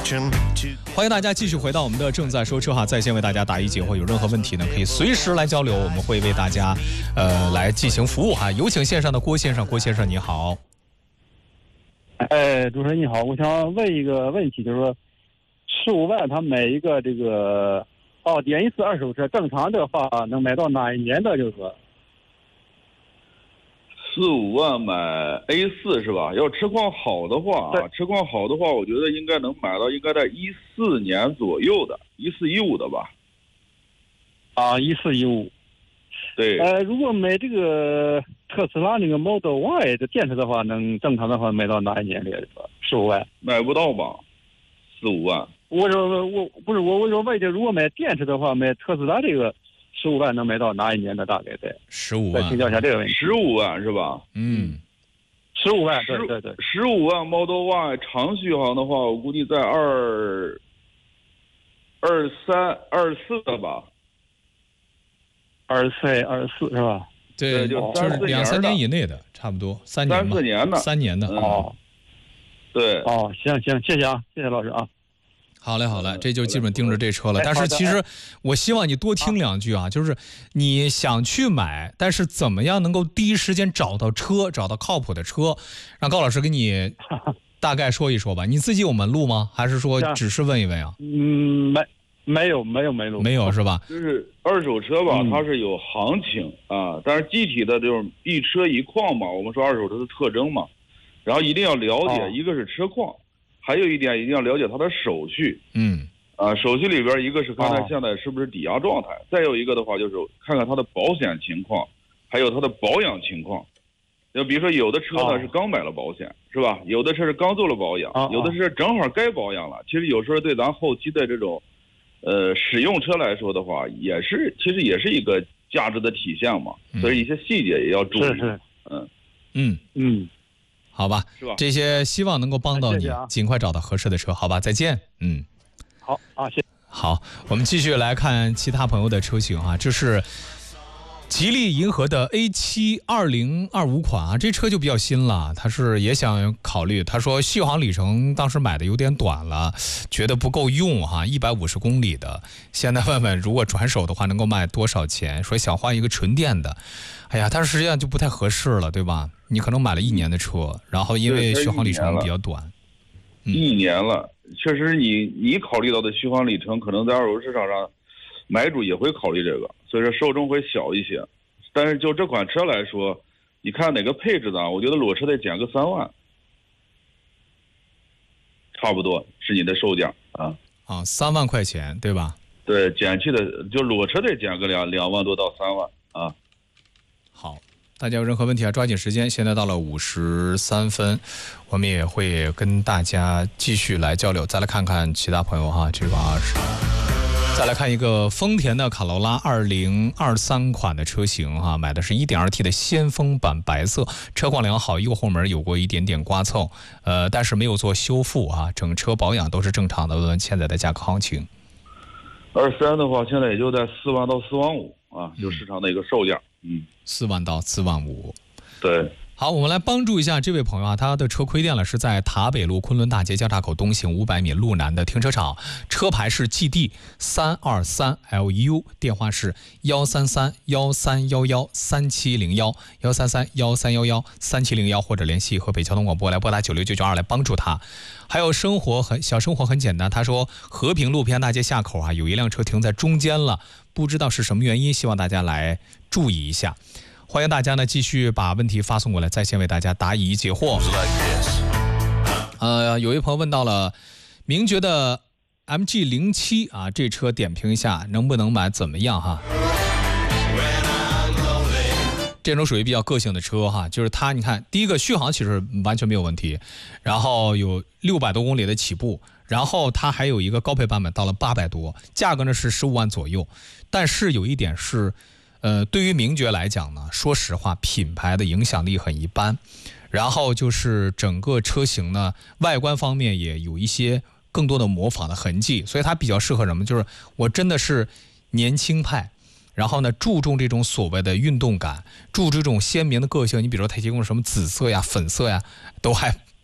欢迎大家继续回到我们的正在说车哈，在线为大家答疑解惑，有任何问题呢可以随时来交流，我们会为大家来进行服务哈。有请线上的郭先生，郭先生你好。 主持人你好，我想问一个问题，就是说15万他买一个这个奥迪 A4 二手车，正常的话能买到哪一年的？就是说 4、5万买 A4 是吧？要车况好的话啊，车况好的话，我觉得应该能买到，应该在14年左右的，14、15的吧。 14、15。 对。 如果买这个特斯拉那个 Model Y 的电车的话，能正常的话买到哪一年的？15万？ 买不到吧？4、5万。 我说问一下，如果买电池的话，买特斯拉这个15万能买到哪一年的？大概在 15万。 再请教一下这个问题。 15万是吧 ？15万，对。 15万 Model Y 长续航的话，我估计在23、24的吧。 23、24是吧？ 对，就是2、3年以内的，差不多3年吧。3年的。 对。 行，谢谢啊，谢谢老师啊。 好嘞，这就基本盯着这车了。但是其实我希望你多听两句啊，就是你想去买，但是怎么样能够第一时间找到车，找到靠谱的车，让高老师给你大概说一说吧。你自己有门路吗？还是说只是问一问啊？ 没有是吧？ 就是二手车吧，它是有行情啊，但是具体的就是一车一况嘛，我们说二手车的特征嘛，然后一定要了解，一个是车况。还有一点一定要了解它的手续，手续里边一个是看它现在是不是抵押状态，再有一个的话就是看看它的保险情况，还有它的保养情况。就比如说有的车呢是刚买了保险，是吧？有的车是刚做了保养，有的是正好该保养了。其实有时候对咱后期的这种，使用车来说的话，其实也是一个价值的体现嘛。所以一些细节也要注意。 好吧，这些希望能够帮到你，尽快找到合适的车，好吧？再见。 好啊，谢谢。 好，我们继续来看其他朋友的车型啊，这是吉利银河的 A7 2025款啊，这车就比较新了，他是也想考虑，他说续航里程当时买的有点短了，觉得不够用哈，150公里的，现在问问如果转手的话能够卖多少钱，说想换一个纯电的，哎呀，但是实际上就不太合适了，对吧？你可能买了1年的车，然后因为续航里程比较短 ，1年了，确实你考虑到的续航里程可能在二手市场上买主也会考虑这个，所以说受众会小一些。但是就这款车来说，你看哪个配置的，我觉得裸车得减个3万，差不多是你的售价 3万块钱对吧？ 对，减去的就裸车得减个2万多到3万啊。 好，大家有任何问题抓紧时间，现在到了53分，我们也会跟大家继续来交流。再来看看其他朋友哈，这个再来看一个丰田的卡罗拉2023款的车型哈，买的是 1.2T 的先锋版白色，车况良好，右后门有过一点点刮蹭，但是没有做修复啊，整车保养都是正常的。问问现在的价格行情。 23的话，现在也就在4万到4万5啊，就市场的一个售价。 4万到4万5。 对。 好，我们来帮助一下这位朋友啊，他的车亏电了，是在塔北路昆仑大街交叉口东行500米路南的停车场，车牌是 GD323LU， 电话是13313113701，13313113701，或者联系河北交通广播来拨打96992来帮助他。还有小生活很简单，他说和平路平安大街下口啊，有一辆车停在中间了，不知道是什么原因，希望大家来注意一下。欢迎大家呢继续把问题发送过来，在线为大家答疑解惑。有一朋友问到了名爵的 MG07啊，这车点评一下能不能买，怎么样哈？这种属于比较个性的车哈，就是它你看第一个续航其实完全没有问题，然后有600多公里的起步，然后它还有一个高配版本到了800多，价格呢是15万左右。但是有一点是对于名爵来讲呢，说实话品牌的影响力很一般，然后就是整个车型呢外观方面也有一些更多的模仿的痕迹，所以它比较适合什么，就是我真的是年轻派，然后呢注重这种所谓的运动感，注重这种鲜明的个性。你比如说它提供什么紫色呀粉色呀都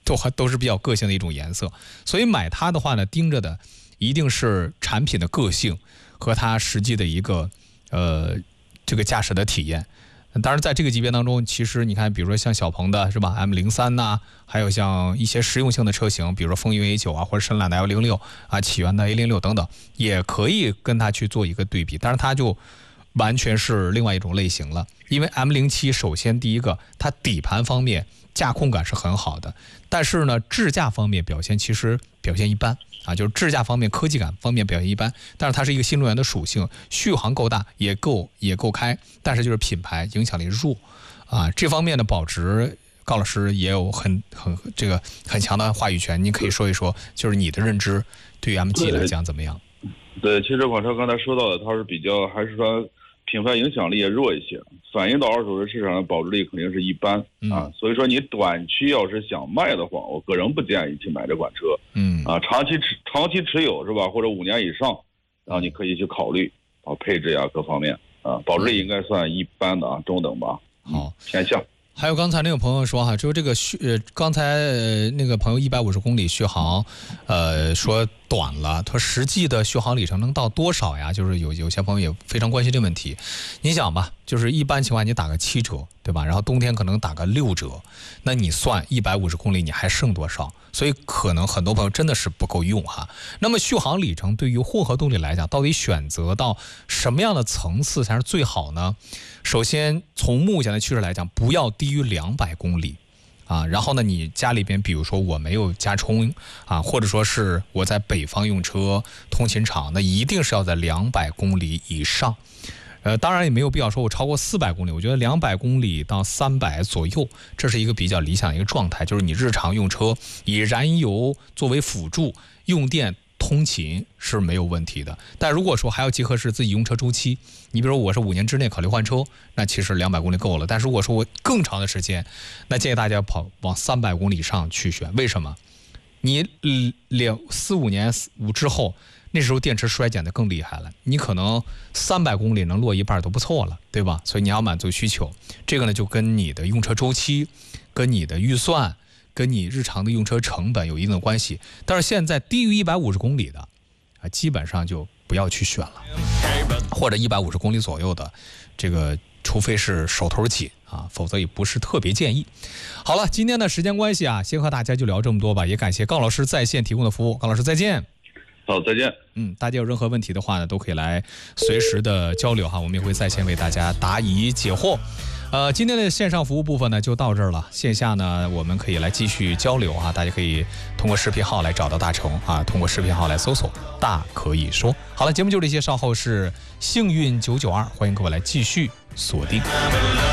都是比较个性的一种颜色。所以买它的话呢，盯着的一定是产品的个性和它实际的一个这个驾驶的体验。当然，在这个级别当中，其实你看，比如说像小鹏的是吧 M03 呐，还有像一些实用性的车型，比如说风云 A9 啊，或者深蓝的 L06啊，起源的 A06等等，也可以跟它去做一个对比。但是它就完全是另外一种类型了，因为 M07 首先第一个，它底盘方面驾控感是很好的，但是呢，智驾方面其实表现一般。就是智驾方面、科技感方面表现一般，但是它是一个新能源的属性，续航够大，也够开，但是就是品牌影响力弱这方面的保值，高老师也有很强的话语权，您可以说一说，就是你的认知对于 MG 来讲怎么样？ 对，其实这款车刚才说到的，它是比较还是说品牌影响力也弱一些，反映到二手车市场的保值率肯定是一般所以说你短期要是想卖的话，我个人不建议去买这款车。长期持有是吧？或者5年以上，然后你可以去考虑配置呀各方面保值率应该算一般的中等吧。 好， 偏向。 还有刚才那个朋友说就是这个刚才那个朋友150公里续航，说短了，他说实际的续航里程能到多少呀？就是有些朋友也非常关心这个问题。你想吧，就是一般情况你打个7折，对吧？然后冬天可能打个6折，那你算150公里你还剩多少？所以可能很多朋友真的是不够用那么续航里程对于混合动力来讲，到底选择到什么样的层次才是最好呢？首先从目前的趋势来讲，不要低于200公里然后呢，你家里边比如说我没有加充或者说是我在北方用车通勤场，那一定是要在200公里以上。当然也没有必要说我超过400公里，我觉得200公里到300左右，这是一个比较理想的一个状态，就是你日常用车以燃油作为辅助用电通勤是没有问题的。但如果说还要结合是自己用车周期，你比如说我是5年之内考虑换车，那其实200公里够了。但是如果说我更长的时间，那建议大家往300公里以上去选。为什么？你4-5年之后，那时候电池衰减的更厉害了，你可能300公里能落一半都不错了，对吧？所以你要满足需求，这个呢就跟你的用车周期、跟你的预算、跟你日常的用车成本有一定的关系。但是现在低于150公里的基本上就不要去选了，或者150公里左右的，这个除非是手头紧否则也不是特别建议。好了，今天的时间关系先和大家就聊这么多吧，也感谢高老师在线提供的服务。高老师再见。 好，再见。 大家有任何问题的话呢，都可以来随时的交流我们也会在线为大家答疑解惑。今天的线上服务部分呢就到这儿了，线下呢我们可以来继续交流大家可以通过视频号来找到大成通过视频号来搜索大可以说。好了，节目就这些，稍后是幸运992，欢迎各位来继续锁定。